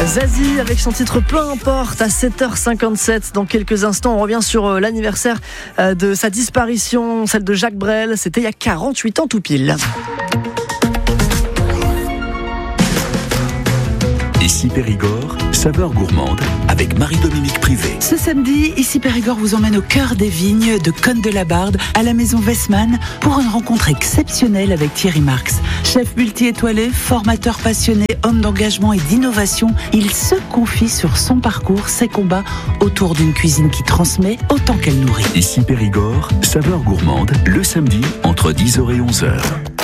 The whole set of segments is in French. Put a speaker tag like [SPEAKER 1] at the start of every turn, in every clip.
[SPEAKER 1] Zazie avec son titre Peu importe à 7h57. Dans quelques instants, on revient sur l'anniversaire de sa disparition, celle de Jacques Brel. C'était il y a 48 ans tout pile.
[SPEAKER 2] Ici Périgord, saveur gourmande avec Marie-Dominique Privé.
[SPEAKER 3] Ce samedi, Ici Périgord vous emmène au cœur des vignes de Cône-de-la-Barde, à la maison Westman, pour une rencontre exceptionnelle avec Thierry Marx. Chef multi-étoilé, formateur passionné, homme d'engagement et d'innovation, il se confie sur son parcours, ses combats, autour d'une cuisine qui transmet autant qu'elle nourrit.
[SPEAKER 2] Ici Périgord, saveur gourmande, le samedi entre 10h et 11h.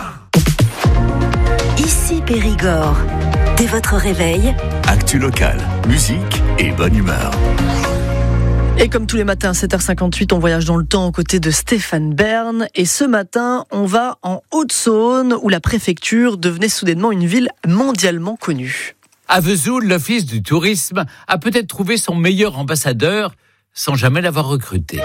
[SPEAKER 4] Ici Périgord. Dès votre réveil,
[SPEAKER 2] Actu locale, musique et bonne humeur.
[SPEAKER 1] Et comme tous les matins à 7h58, on voyage dans le temps aux côtés de Stéphane Bern. Et ce matin, on va en Haute-Saône, où la préfecture devenait soudainement une ville mondialement connue.
[SPEAKER 5] À Vesoul, l'Office du tourisme a peut-être trouvé son meilleur ambassadeur sans jamais l'avoir recruté.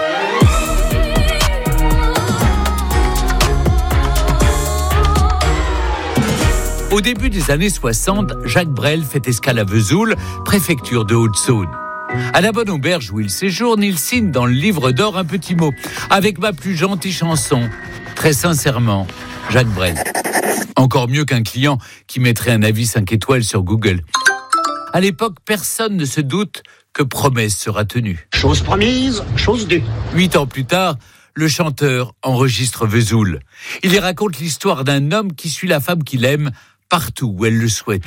[SPEAKER 5] Au début des années 60, Jacques Brel fait escale à Vesoul, préfecture de Haute-Saône. À la bonne auberge où il séjourne, il signe dans le livre d'or un petit mot. Avec ma plus gentille chanson, très sincèrement, Jacques Brel. Encore mieux qu'un client qui mettrait un avis 5 étoiles sur Google. À l'époque, personne ne se doute que promesse sera tenue.
[SPEAKER 6] Chose promise, chose due.
[SPEAKER 5] 8 ans plus tard, le chanteur enregistre Vesoul. Il y raconte l'histoire d'un homme qui suit la femme qu'il aime partout où elle le souhaite.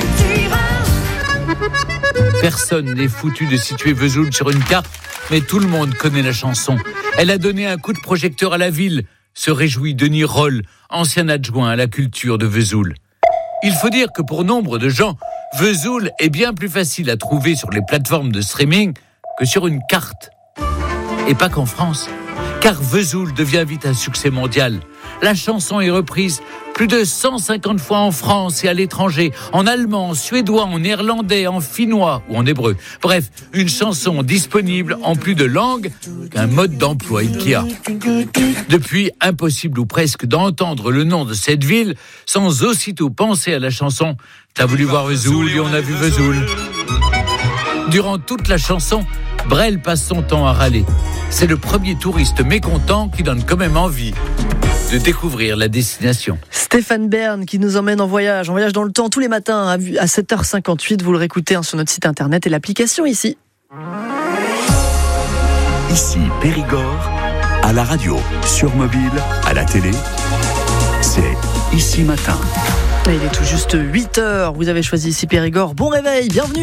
[SPEAKER 5] Personne n'est foutu de situer Vesoul sur une carte, mais tout le monde connaît la chanson. Elle a donné un coup de projecteur à la ville, se réjouit Denis Roll, ancien adjoint à la culture de Vesoul. Il faut dire que pour nombre de gens, Vesoul est bien plus facile à trouver sur les plateformes de streaming que sur une carte. Et pas qu'en France, car Vesoul devient vite un succès mondial. La chanson est reprise plus de 150 fois en France et à l'étranger, en allemand, en suédois, en néerlandais, en finnois ou en hébreu. Bref, une chanson disponible en plus de langues qu'un mode d'emploi Ikea. Depuis, impossible ou presque d'entendre le nom de cette ville sans aussitôt penser à la chanson « T'as voulu voir Vesoul et on a vu Vesoul ». Durant toute la chanson, Brel passe son temps à râler. C'est le premier touriste mécontent qui donne quand même envie de découvrir la destination.
[SPEAKER 1] Stéphane Bern qui nous emmène en voyage dans le temps tous les matins à 7h58. Vous le réécoutez sur notre site internet et l'application ici.
[SPEAKER 2] Ici Périgord, à la radio, sur mobile, à la télé, c'est Ici Matin.
[SPEAKER 1] Et il est tout juste 8h. Vous avez choisi Ici Périgord. Bon réveil, bienvenue.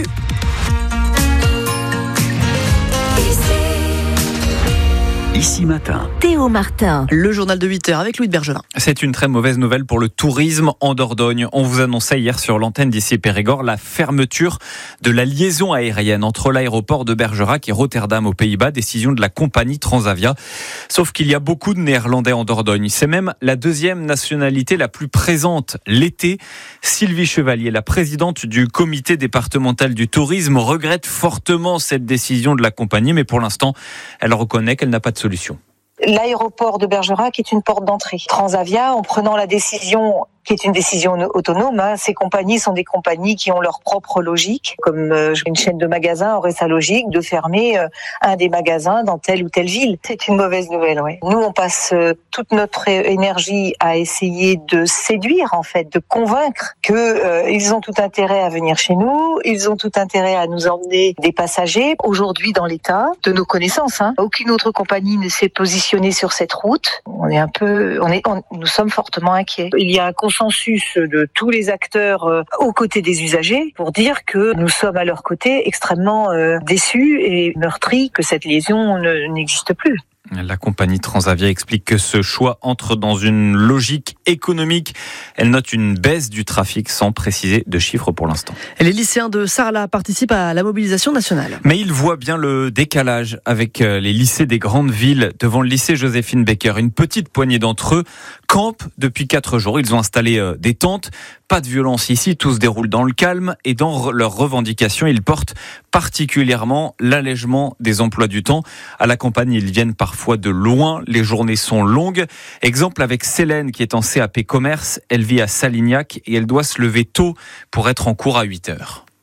[SPEAKER 2] Ici Matin.
[SPEAKER 4] Théo Martin.
[SPEAKER 1] Le journal de 8h avec Louis de Bergevin.
[SPEAKER 7] C'est une très mauvaise nouvelle pour le tourisme en Dordogne. On vous annonçait hier sur l'antenne d'Ici Périgord la fermeture de la liaison aérienne entre l'aéroport de Bergerac et Rotterdam aux Pays-Bas, décision de la compagnie Transavia. Sauf qu'il y a beaucoup de Néerlandais en Dordogne. C'est même la deuxième nationalité la plus présente l'été. Sylvie Chevalier, la présidente du comité départemental du tourisme, regrette fortement cette décision de la compagnie, mais pour l'instant, elle reconnaît qu'elle n'a pas de solution.
[SPEAKER 8] L'aéroport de Bergerac est une porte d'entrée. Transavia, en prenant la décision qui est une décision autonome. Ces compagnies sont des compagnies qui ont leur propre logique. Comme une chaîne de magasins aurait sa logique de fermer un des magasins dans telle ou telle ville. C'est une mauvaise nouvelle, ouais. Nous, on passe toute notre énergie à essayer de séduire, en fait, de convaincre que ils ont tout intérêt à venir chez nous, ils ont tout intérêt à nous emmener des passagers. Aujourd'hui, dans l'état de nos connaissances, aucune autre compagnie ne s'est positionnée sur cette route. Nous sommes fortement inquiets. Il y a un consensus de tous les acteurs aux côtés des usagers pour dire que nous sommes à leur côté extrêmement déçus et meurtris que cette liaison n'existe plus.
[SPEAKER 7] La compagnie Transavia explique que ce choix entre dans une logique économique. Elle note une baisse du trafic sans préciser de chiffres pour l'instant.
[SPEAKER 1] Et les lycéens de Sarlat participent à la mobilisation nationale.
[SPEAKER 7] Mais ils voient bien le décalage avec les lycées des grandes villes. Devant le lycée Joséphine Baker, une petite poignée d'entre eux campent depuis 4 jours. Ils ont installé des tentes. Pas de violence ici, tout se déroule dans le calme et dans leurs revendications, ils portent particulièrement l'allègement des emplois du temps. À la campagne, ils viennent parfois de loin, les journées sont longues. Exemple avec Célène qui est en CAP commerce, elle vit à Salignac et elle doit se lever tôt pour être en cours à 8h.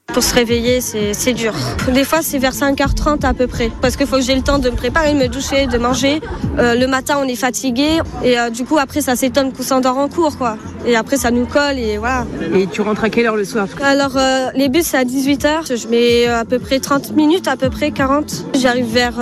[SPEAKER 9] Pour se réveiller, c'est dur. Des fois, c'est vers 5h30 à peu près. Parce qu'il faut que j'ai le temps de me préparer, de me doucher, de manger. Le matin, on est fatigué. Et du coup, après, ça s'étonne qu'on s'endort en cours, quoi. Et après, ça nous colle et voilà.
[SPEAKER 10] Et tu rentres à quelle heure le soir ?
[SPEAKER 9] Alors, les bus, c'est à 18h. Je mets à peu près 30 minutes, à peu près 40. J'arrive vers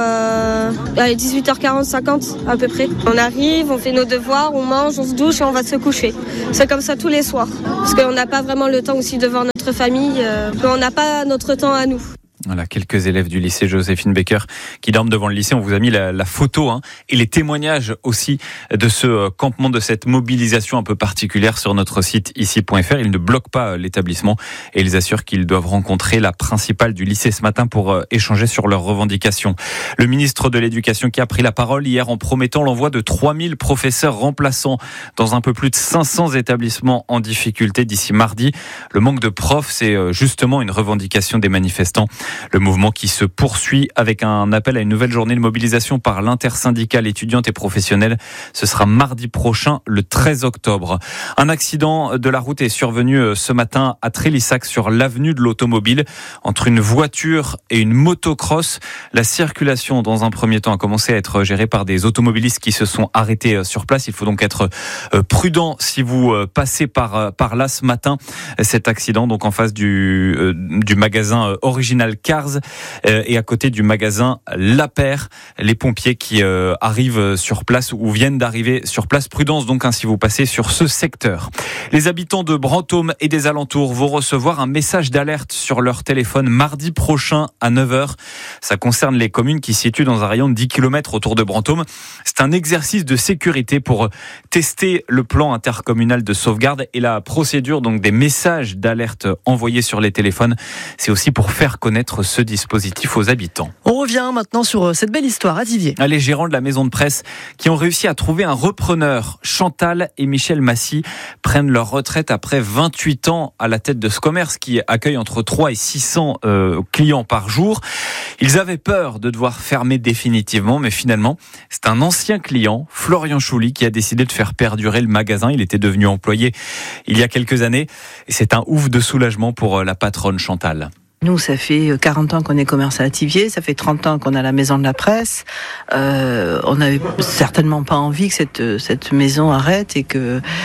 [SPEAKER 9] 18h40, 50 à peu près. On arrive, on fait nos devoirs, on mange, on se douche et on va se coucher. C'est comme ça tous les soirs. Parce qu'on n'a pas vraiment le temps aussi de voir notre famille. On n'a pas notre temps à nous.
[SPEAKER 7] Voilà, quelques élèves du lycée Joséphine Baker qui dorment devant le lycée. On vous a mis la photo et les témoignages aussi de ce campement, de cette mobilisation un peu particulière sur notre site ici.fr. Ils ne bloquent pas l'établissement et ils assurent qu'ils doivent rencontrer la principale du lycée ce matin pour échanger sur leurs revendications. Le ministre de l'Éducation qui a pris la parole hier en promettant l'envoi de 3000 professeurs remplaçants dans un peu plus de 500 établissements en difficulté d'ici mardi. Le manque de profs, c'est justement une revendication des manifestants. Le mouvement qui se poursuit avec un appel à une nouvelle journée de mobilisation par l'intersyndicale étudiante et professionnelle. Ce sera mardi prochain, le 13 octobre. Un accident de la route est survenu ce matin à Trélissac sur l'avenue de l'Automobile entre une voiture et une motocross. La circulation, dans un premier temps, a commencé à être gérée par des automobilistes qui se sont arrêtés sur place. Il faut donc être prudent si vous passez par là ce matin. Cet accident, donc en face du magasin Original Cars et à côté du magasin La Paire. Les pompiers qui arrivent sur place ou viennent d'arriver sur place. Prudence donc si vous passez sur ce secteur. Les habitants de Brantôme et des alentours vont recevoir un message d'alerte sur leur téléphone mardi prochain à 9h. Ça concerne les communes qui se situent dans un rayon de 10 km autour de Brantôme. C'est un exercice de sécurité pour tester le plan intercommunal de sauvegarde et la procédure donc des messages d'alerte envoyés sur les téléphones. C'est aussi pour faire connaître ce dispositif aux habitants.
[SPEAKER 1] On revient maintenant sur cette belle histoire à Divier.
[SPEAKER 7] Les gérants de la maison de presse qui ont réussi à trouver un repreneur. Chantal et Michel Massy prennent leur retraite après 28 ans à la tête de ce commerce qui accueille entre 3 et 600 clients par jour. Ils avaient peur de devoir fermer définitivement, mais finalement, c'est un ancien client, Florian Chouli, qui a décidé de faire perdurer le magasin. Il était devenu employé il y a quelques années et c'est un ouf de soulagement pour la patronne Chantal.
[SPEAKER 10] Nous, ça fait 40 ans qu'on est commerçant à Thiviers, ça fait 30 ans qu'on a la maison de la presse. On n'avait certainement pas envie que cette maison arrête et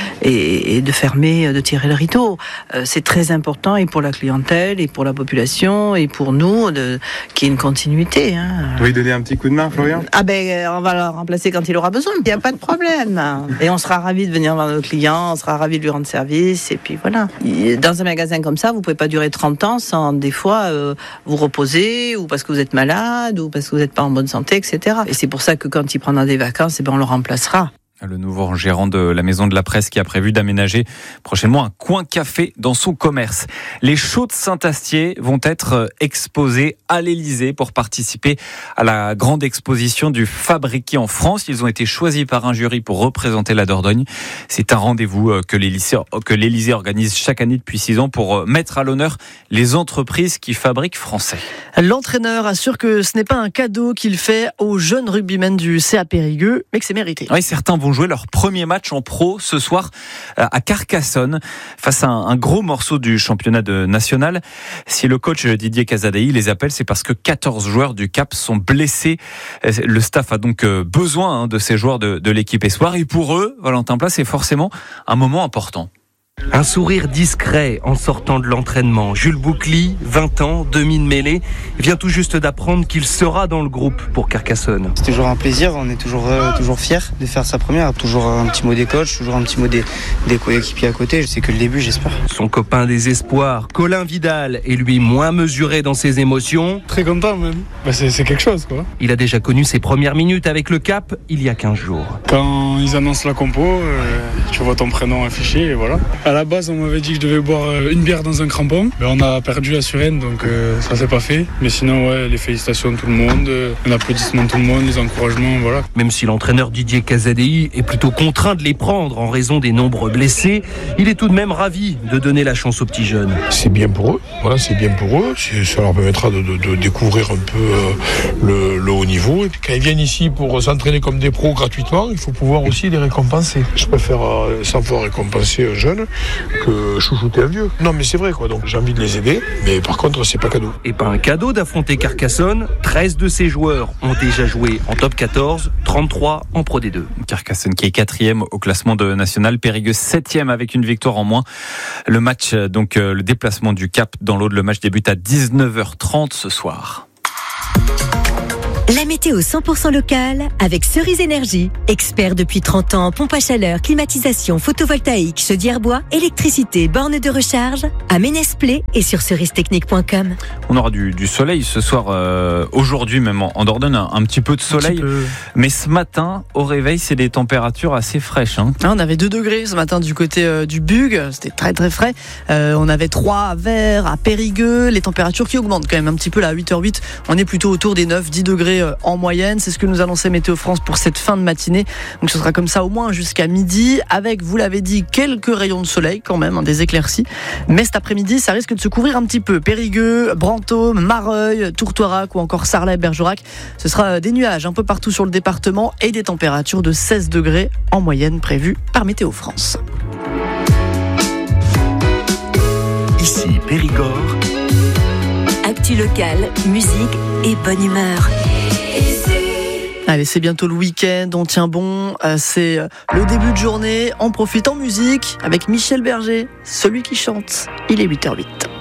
[SPEAKER 10] de fermer, de tirer le rideau. C'est très important et pour la clientèle et pour la population et pour nous qu'il y ait une continuité.
[SPEAKER 11] Vous lui donner un petit coup de main, Florian ?
[SPEAKER 10] On va le remplacer quand il aura besoin. Il n'y a pas de problème. Et on sera ravis de venir voir nos clients, on sera ravis de lui rendre service et puis voilà. Dans un magasin comme ça, vous pouvez pas durer 30 ans sans des fois vous reposer ou parce que vous êtes malade ou parce que vous n'êtes pas en bonne santé, etc. Et c'est pour ça que quand il prendra des vacances, on le remplacera.
[SPEAKER 7] Le nouveau gérant de la maison de la presse qui a prévu d'aménager prochainement un coin café dans son commerce. Les Chaux de Saint-Astier vont être exposés à l'Élysée pour participer à la grande exposition du fabriqué en France. Ils ont été choisis par un jury pour représenter la Dordogne. C'est un rendez-vous que l'Élysée organise chaque année depuis 6 ans pour mettre à l'honneur les entreprises qui fabriquent français.
[SPEAKER 1] L'entraîneur assure que ce n'est pas un cadeau qu'il fait aux jeunes rugbymen du CA Périgueux, mais que c'est mérité.
[SPEAKER 7] Oui, certains vont jouer leur premier match en pro ce soir à Carcassonne face à un gros morceau du championnat national. Si le coach Didier Casadei les appelle, c'est parce que 14 joueurs du CAP sont blessés. Le staff a donc besoin de ces joueurs de l'équipe Espoir. Et pour eux, Valentin Plat, c'est forcément un moment important.
[SPEAKER 12] Un sourire discret en sortant de l'entraînement. Jules Boucli, 20 ans, demi-mêlée, vient tout juste d'apprendre qu'il sera dans le groupe pour Carcassonne.
[SPEAKER 13] C'est toujours un plaisir, on est toujours fiers de faire sa première. Toujours un petit mot des coachs, toujours un petit mot des coéquipiers à côté. C'est que le début, j'espère.
[SPEAKER 12] Son copain des espoirs, Colin Vidal, est lui moins mesuré dans ses émotions.
[SPEAKER 11] Très content même. C'est quelque chose quoi.
[SPEAKER 12] Il a déjà connu ses premières minutes avec le CAP il y a 15 jours.
[SPEAKER 11] Quand ils annoncent la compo, tu vois ton prénom affiché et voilà. À la base, on m'avait dit que je devais boire une bière dans un crampon. Mais on a perdu à Suresnes, donc ça s'est pas fait. Mais sinon, ouais, les félicitations de tout le monde, un applaudissement de tout le monde, les encouragements, voilà.
[SPEAKER 12] Même si l'entraîneur Didier Casadei est plutôt contraint de les prendre en raison des nombreux blessés, il est tout de même ravi de donner la chance aux petits jeunes.
[SPEAKER 14] C'est bien pour eux, voilà, c'est bien pour eux. Ça leur permettra de découvrir un peu le haut niveau. Et puis quand ils viennent ici pour s'entraîner comme des pros gratuitement, il faut pouvoir aussi les récompenser. Je préfère 100 fois récompenser un jeune que chouchouter un vieux. Non mais c'est vrai quoi, donc j'ai envie de les aider, mais par contre c'est pas cadeau.
[SPEAKER 12] Et pas un cadeau d'affronter Carcassonne. 13 de ses joueurs ont déjà joué en top 14, 33 en Pro D2.
[SPEAKER 7] Carcassonne qui est 4e au classement de national, Périgueux 7e avec une victoire en moins. Le match, donc le déplacement du Cap dans l'Aude, le match débute à 19h30 ce soir.
[SPEAKER 4] La météo 100% locale avec Cerise Énergie. Expert depuis 30 ans en pompe à chaleur, climatisation, photovoltaïque, chaudière bois, électricité, borne de recharge. À Ménès-Plé et sur cerise-technique.com.
[SPEAKER 7] On aura du soleil ce soir, aujourd'hui même en Dordogne, un petit peu de soleil. Mais ce matin, au réveil, c'est des températures assez fraîches. Hein.
[SPEAKER 1] On avait 2 degrés ce matin du côté du Bug, c'était très très frais. On avait 3 à Vers, à Périgueux. Les températures qui augmentent quand même un petit peu là, à 8h08. On est plutôt autour des 9-10 degrés en moyenne. C'est ce que nous annonçait Météo France pour cette fin de matinée. Donc ce sera comme ça au moins jusqu'à midi, avec, vous l'avez dit, quelques rayons de soleil quand même, des éclaircies. Mais cet après-midi, ça risque de se couvrir un petit peu. Périgueux, Brantôme, Mareuil, Tourtoirac ou encore Sarlat, Bergerac. Ce sera des nuages un peu partout sur le département et des températures de 16 degrés en moyenne prévues par Météo France.
[SPEAKER 2] Ici Périgord.
[SPEAKER 4] Actu locale, musique et bonne humeur.
[SPEAKER 1] Allez, c'est bientôt le week-end, on tient bon, c'est le début de journée, on profite en musique avec Michel Berger, celui qui chante, il est 8h08.